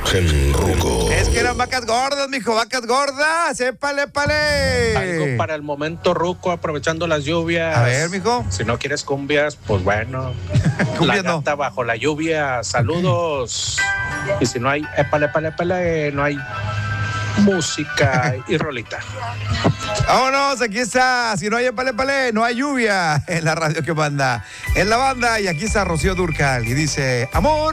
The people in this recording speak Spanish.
Gen Ruco. Es que eran vacas gordas, mijo, vacas gordas. ¡Épale, épale! Algo para el momento ruco, aprovechando las lluvias. A ver, mijo. Si no quieres cumbias, pues bueno. Cumbias La no. gata bajo la lluvia, saludos. Y si no hay épale, épale, épale, no hay música y rolita. Vámonos, aquí está. Si no hay épale, épale, no hay lluvia en la radio que manda. En la banda, y aquí está Rocío Dúrcal y dice: amor.